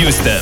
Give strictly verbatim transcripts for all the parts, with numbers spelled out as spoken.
Juste.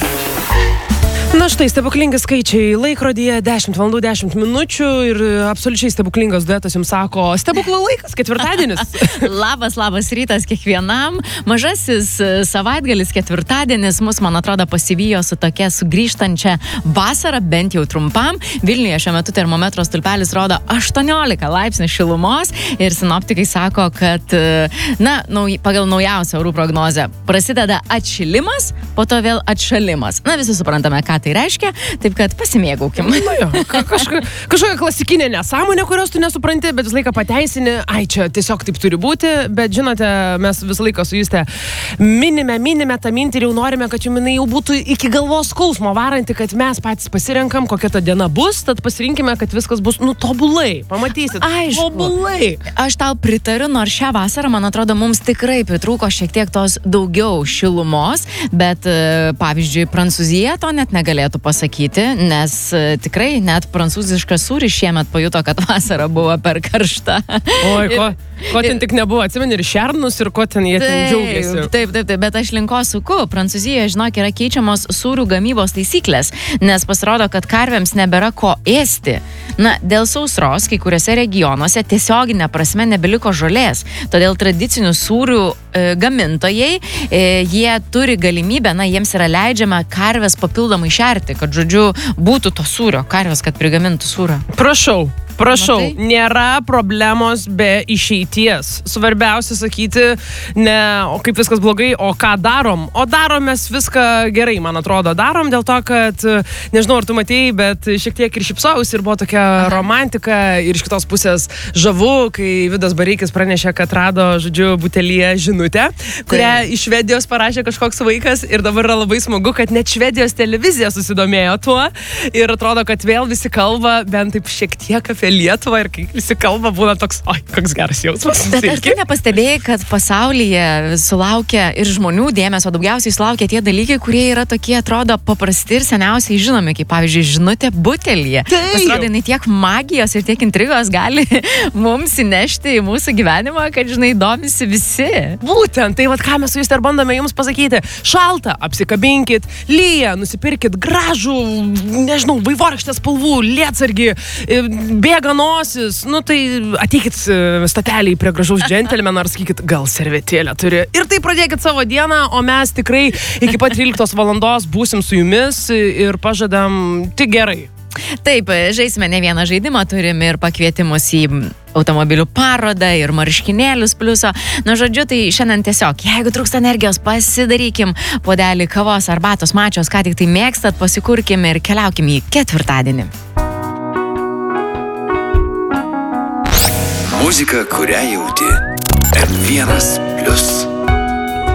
Na štai, stebuklingi skaičiai laikrodyje dešimt valandų dešimt minučių ir absoliučiai stebuklingas duetas jums sako, stebuklo laikas, ketvirtadienis. Labas, labas rytas kiekvienam. Mažasis savaitgalis ketvirtadienis mus, man atrodo, pasivijo su tokia sugrįžtančia vasara, bent jau trumpam. Vilniuje šiuo metu termometro stulpelis rodo aštuoniolika laipsnių šilumos ir sinoptikai sako, kad na, nauj, pagal naujausią orų prognozę prasideda atšilimas, po to vėl atšalimas. Na, visi suprantame, ką tai reiškia, taip kad pasimėgaukim. Na jo, kažkokia, kažkokia klasikinė nesąmonė, kurios tu nesupranti, bet visą laiką pateisini, ai čia tiesiog taip turi būti, bet žinote, mes visą laiką su Juste minime, minime tą mintį ir jau norime, kad jums jinai jau būtų iki galvos skausmo varanti, kad mes patys pasirenkam, kokia ta diena bus, tad pasirinkime, kad viskas bus, nu, tobulai, pamatysit. Aišku. Tobulai. Aš tau pritariu, nors šią vasarą, man atrodo, mums tikrai pritrūko šiek tiek tos daugiau šilumos, bet, pavyzdžiui, Prancūzija to net negali galėtų pasakyti, nes tikrai net prancūziškas sūris šiemet pajuto, kad vasara buvo per karšta. Oi, ko, ko ten tik nebuvo, atsimeni ir šernus, ir ko ten jie ten džiaugiasi. Taip, taip, taip, bet aš linko suku. Prancūzijoje, žinok, yra keičiamos sūrių gamybos taisyklės, nes pasirodo, kad karvėms nebėra ko ėsti. Na, dėl sausros, kai kuriuose regionuose tiesioginė prasme nebeliko žolės. Todėl tradicinių sūrių e, gamintojai, e, jie turi galimybę, na, jiems yra leidžiama karvės papildomai šerti, kad, žodžiu, būtų to sūrio, karvės, kad prigamintų sūrio. Prašau. Prašau, Matai? Nėra problemos be išeities. Svarbiausia sakyti, ne, o kaip viskas blogai, o ką darom. O darom mes viską gerai, man atrodo. Darom dėl to, kad, nežinau, ar tu matėjai, bet šiek tiek ir šipsausi ir buvo tokia romantika ir iš kitos pusės žavu, kai Vidas Bareikis pranešė, kad rado, žodžiu, butelyje žinutę, kurią tai iš Švedijos parašė kažkoks vaikas ir dabar yra labai smagu, kad net Švedijos televizija susidomėjo tuo ir atrodo, kad vėl visi kalba, bent taip šiek tiek apie Lietuvą ir kai visi kalba, būna toks, oi, koks geras jausmas. Bet ar tu nepastebėjai, kad pasaulyje sulaukia ir žmonių dėmesio, daugiausiai sulaukia tie dalykai, kurie yra tokie, atrodo, paprasti ir seniausiai žinomi, kaip pavyzdžiui, žinutė butelyje. Pasirodo, jinai tiek magijos ir tiek intrigos gali mums įnešti į mūsų gyvenimą, kad, žinai, domisi visi. Būtent, tai vat ką mes su Juste ir bandome jums pasakyti. Šalta, apsikabinkit, lyja, nusipirkit gražų, nežinau, vaivorykštės spalvų, lietsargį, bėga nosis, nu tai ateikit statelį prie gražaus džentelmeno ar sakykit, gal servetėlę turi. Ir tai pradėkit savo dieną, o mes tikrai iki pat tryliktos valandos būsim su jumis ir pažadam tik gerai. Taip, žaisime ne vieną žaidimą, turim ir pakvietimus į automobilių parodą ir marškinėlius pliuso. Nu, žodžiu, tai šiandien tiesiog, jeigu trūksta energijos, pasidarykim puodelį kavos, arbatos, mačios, ką tik tai mėgstat, pasikurkim ir keliaukim į ketvirtadienį. Muzika, kurią jauti. M vienas plius.